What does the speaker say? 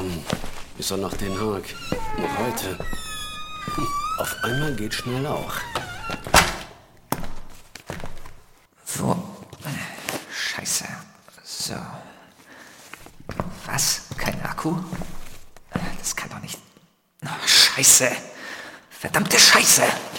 Mann, bis er nach Den Haag. Noch heute. Auf einmal geht schnell auch. Wo? Scheiße. So. Was? Kein Akku? Das kann doch nicht... Oh, Scheiße. Verdammte Scheiße.